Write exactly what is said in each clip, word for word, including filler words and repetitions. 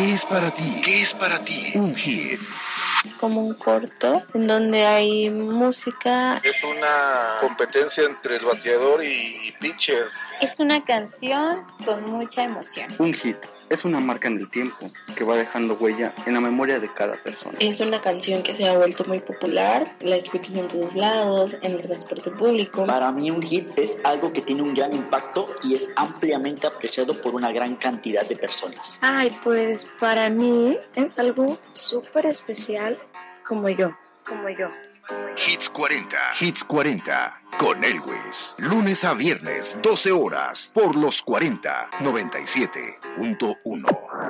¿Qué es para ti? ¿Qué es para ti un hit? Como un corto en donde hay música. Es una competencia entre el bateador y pitcher. Es una canción con mucha emoción. Un hit es una marca en el tiempo que va dejando huella en la memoria de cada persona. Es una canción que se ha vuelto muy popular, la escuchas en todos lados, en el transporte público. Para mí un hit es algo que tiene un gran impacto y es ampliamente apreciado por una gran cantidad de personas. Ay, pues para mí es algo súper especial como yo, como yo. Hits cuarenta. Hits cuarenta. Con Elwes. Lunes a viernes, doce horas. Por los cuarenta. noventa y siete punto uno.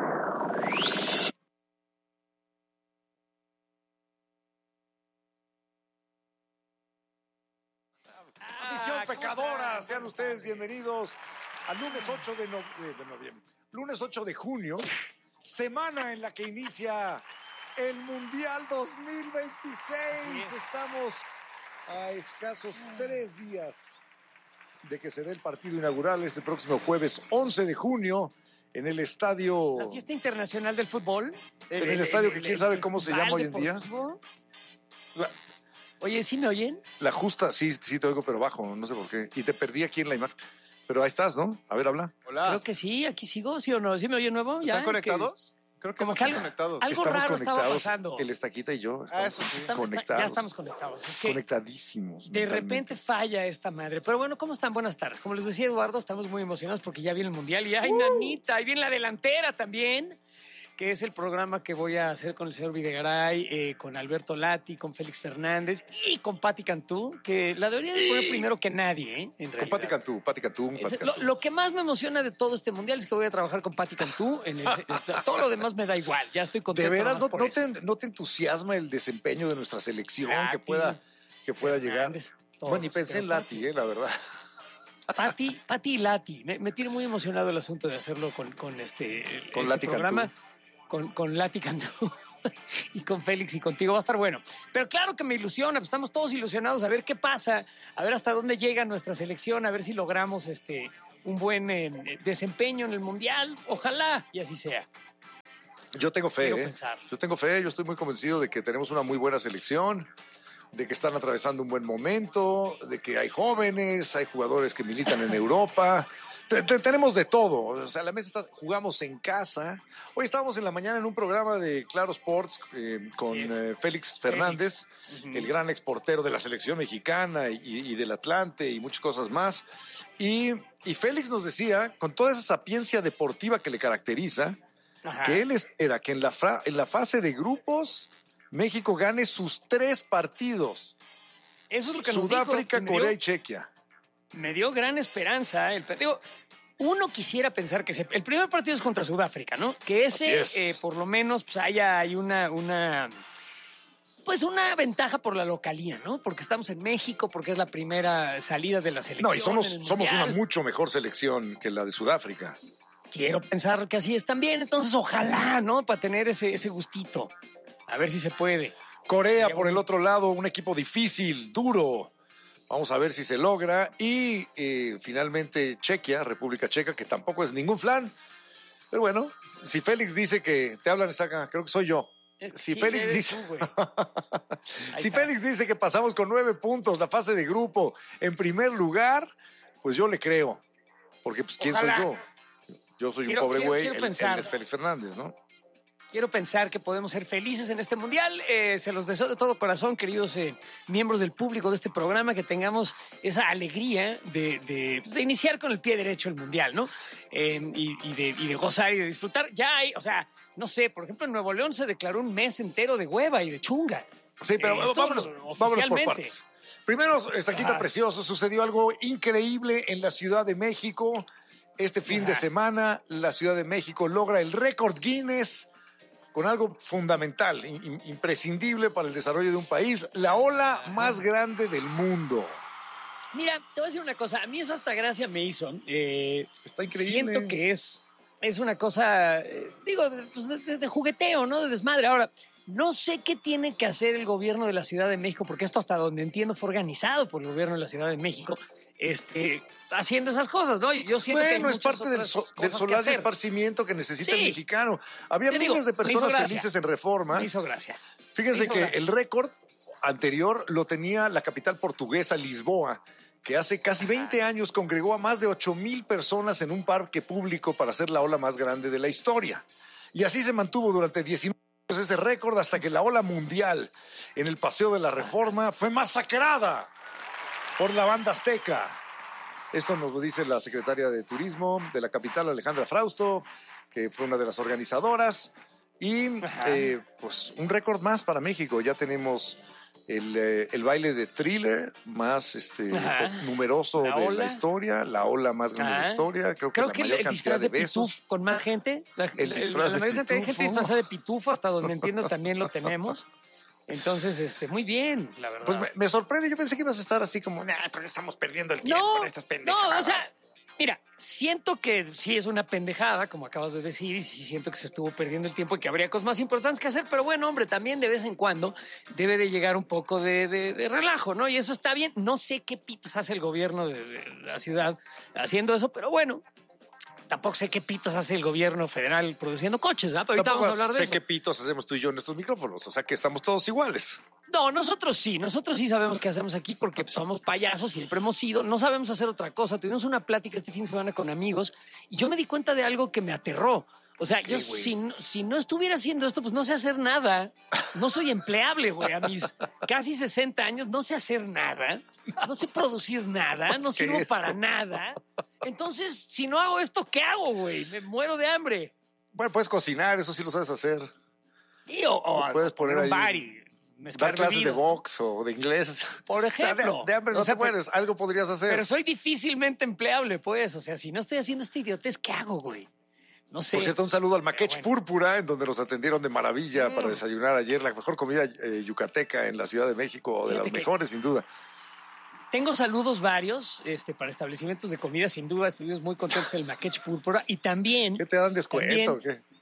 Afición pecadora, sean ustedes bienvenidos al lunes ocho de, no, de, de noviembre. Lunes ocho de junio, semana en la que inicia el Mundial dos mil veintiséis. Estamos a escasos tres días de que se dé el partido inaugural este próximo jueves once de junio en el estadio... La fiesta internacional del fútbol. En el, el estadio el, que el, quién sabe cómo se llama hoy en día. La, Oye, ¿sí me oyen? La justa, sí, sí te oigo, pero bajo, no sé por qué. Y te perdí aquí en la imagen. Pero ahí estás, ¿no? A ver, habla. Hola. Creo que sí, aquí sigo, ¿sí o no? ¿Sí me oyen nuevo? ¿Están ¿Ya? conectados? Es que... Creo que como no que están algo, conectados. Algo estamos raro conectados, estaba pasando. El Estaquita y yo estamos, ah, eso sí. estamos conectados. Ya estamos conectados. Es que conectadísimos. De repente falla esta madre. Pero bueno, ¿cómo están? Buenas tardes. Como les decía Eduardo, estamos muy emocionados porque ya viene el Mundial. Y ¡ay, uh. nanita! Ahí viene la delantera también, que es el programa que voy a hacer con el señor Videgaray, eh, con Alberto Lati, con Félix Fernández y con Pati Cantú, que la debería de poner primero que nadie, ¿eh? En con Pati Cantú, Pati Cantú, Pati Cantú. Lo, lo que más me emociona de todo este mundial es que voy a trabajar con Pati Cantú. En el, todo lo demás me da igual, ya estoy contento. De veras, no, no, te, no te entusiasma el desempeño de nuestra selección Lati, que pueda, que pueda llegar. Todos, bueno, y pensé en Lati, eh, la verdad. Pati, Pati y Lati. Me, me tiene muy emocionado el asunto de hacerlo con, con este, con este Lati programa. Cantú. Con, con Lati Cantú y con Félix y contigo. Va a estar bueno. Pero claro que me ilusiona. Pues estamos todos ilusionados a ver qué pasa, a ver hasta dónde llega nuestra selección, a ver si logramos este, un buen eh, desempeño en el Mundial. Ojalá y así sea. Yo tengo fe, Quiero ¿eh? pensar. Yo tengo fe. Yo estoy muy convencido de que tenemos una muy buena selección, de que están atravesando un buen momento, de que hay jóvenes, hay jugadores que militan en Europa. Tenemos de todo, o sea, la mesa está, jugamos en casa. Hoy estábamos en la mañana en un programa de Claro Sports eh, con eh, Félix Fernández, Félix. Uh-huh. El gran exportero de la selección mexicana y, y del Atlante y muchas cosas más. Y, y Félix nos decía, con toda esa sapiencia deportiva que le caracteriza, Ajá. que él espera que en la, fra, en la fase de grupos México gane sus tres partidos. Eso es lo que Sudáfrica, nos dijo, Corea y Chequia. Me dio gran esperanza. El partido. Uno quisiera pensar que se, el primer partido es contra Sudáfrica, ¿no? Que ese, eh, por lo menos, pues haya hay una, una, pues una ventaja por la localía, ¿no? Porque estamos en México, porque es la primera salida de la selección. No, y somos, somos una mucho mejor selección que la de Sudáfrica. Quiero pensar que así es también. Entonces, ojalá, ¿no? Para tener ese, ese gustito. A ver si se puede. Corea, por el otro lado, un equipo difícil, duro. Vamos a ver si se logra. Y eh, finalmente Chequia, República Checa, que tampoco es ningún flan. Pero bueno, si Félix dice que te hablan, está acá, creo que soy yo. Es que si sí, Félix dice, tú, si está. Félix dice que pasamos con nueve puntos la fase de grupo en primer lugar, pues yo le creo. Porque pues ¿quién Ojalá. soy yo? Yo soy quiero, un pobre güey, él, él es Félix Fernández, ¿no? Quiero pensar que podemos ser felices en este mundial. Eh, se los deseo de todo corazón, queridos eh, miembros del público de este programa, que tengamos esa alegría de, de, pues de iniciar con el pie derecho el mundial, ¿no? Eh, y, y, de, y de gozar y de disfrutar. Ya hay, o sea, no sé, por ejemplo, en Nuevo León se declaró un mes entero de hueva y de chunga. Sí, pero eh, vámonos, vámonos por partes. Primero, Estaquita Precioso, sucedió algo increíble en la Ciudad de México. Este fin Ajá. de semana, la Ciudad de México logra el récord Guinness con algo fundamental, in, imprescindible para el desarrollo de un país, la ola Ajá. más grande del mundo. Mira, te voy a decir una cosa, a mí eso hasta gracia me hizo. Eh, Está increíble. Siento que es, es una cosa, eh, digo, de, de, de jugueteo, ¿no? De desmadre. Ahora, no sé qué tiene que hacer el gobierno de la Ciudad de México, porque esto hasta donde entiendo fue organizado por el gobierno de la Ciudad de México, este, haciendo esas cosas, ¿no? Yo siento que hay Bueno, es muchas parte del, otras so- del cosas que solaz de hacer. esparcimiento que necesita el Sí. mexicano. Había Te digo, miles de me hizo personas gracia. felices en Reforma. Me hizo gracia. Fíjense me hizo que gracia. el récord anterior lo tenía la capital portuguesa, Lisboa, que hace casi veinte años congregó a más de ocho mil personas en un parque público para hacer la ola más grande de la historia. Y así se mantuvo durante diecinueve años ese récord hasta que la ola mundial en el Paseo de la Reforma fue masacrada por la banda azteca. Esto nos lo dice la secretaria de Turismo de la capital, Alejandra Frausto, que fue una de las organizadoras. Y eh, pues un récord más para México. Ya tenemos el, eh, el baile de Thriller más este, Ajá. numeroso La de ola. la historia, la ola más grande de la Ajá. historia. Creo que Creo la que el, mayor el cantidad disfraz de de, besos. pitufo con más gente. La, El disfraz la de mayor cantidad de gente pitufo. disfrazada de pitufo, hasta donde entiendo también lo tenemos. Entonces, este, muy bien, la verdad. Pues me, me sorprende. Yo pensé que ibas a estar así como, nah, pero estamos perdiendo el tiempo no, en estas pendejadas. no, o sea, mira, siento que sí es una pendejada, como acabas de decir, y sí siento que se estuvo perdiendo el tiempo y que habría cosas más importantes que hacer, pero bueno, hombre, también de vez en cuando debe de llegar un poco de, de- de relajo, ¿no? Y eso está bien. No sé qué pitos hace el gobierno de, de la ciudad haciendo eso, pero bueno, tampoco sé qué pitos hace el gobierno federal produciendo coches, ¿verdad? Pero ahorita Tampoco vamos a hablar de sé eso. qué pitos hacemos tú y yo en estos micrófonos. O sea que estamos todos iguales. No, nosotros sí, nosotros sí sabemos qué hacemos aquí porque somos payasos, siempre hemos sido, no sabemos hacer otra cosa. Tuvimos una plática este fin de semana con amigos y yo me di cuenta de algo que me aterró. O sea, yo güey? si, no- si no estuviera haciendo esto, pues no sé hacer nada. No soy empleable, güey. A mis casi sesenta años no sé hacer nada, no sé producir nada, no Más que sirvo esto. para nada. Entonces, si no hago esto, ¿qué hago, güey? Me muero de hambre. Bueno, puedes cocinar, eso sí lo sabes hacer. Y, o, o- Puedes o poner un ahí bar y mezclar Dar clases bebidas. de box o de inglés. Por O sea, de- ejemplo. de, hambre no O sea, te mueres, algo podrías hacer. Pero soy difícilmente empleable, pues. O sea, si no estoy haciendo este idiotez, ¿qué hago, güey? No sé. Por cierto, un saludo al Maquech bueno. Púrpura, en donde nos atendieron de maravilla Mm. para desayunar ayer. La mejor comida eh, yucateca en la Ciudad de México, o de Fíjate las que- mejores, sin duda. Tengo saludos varios este, para establecimientos de comida, sin duda. Estuvimos muy contentos en el Maquech Púrpura. Y también... ¿Qué te dan descuento? También- o qué?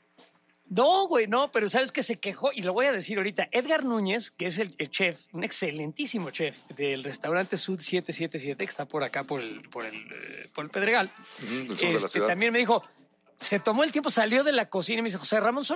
No, güey, no, pero ¿sabes qué se quejó? Y lo voy a decir ahorita. Edgar Núñez, que es el, el chef, un excelentísimo chef del restaurante Sud siete siete siete, que está por acá, por el, por el, eh, por el Pedregal, Ujú, del sur de la este, ciudad. también me dijo, se tomó el tiempo, salió de la cocina y me dice, José Ramón, solo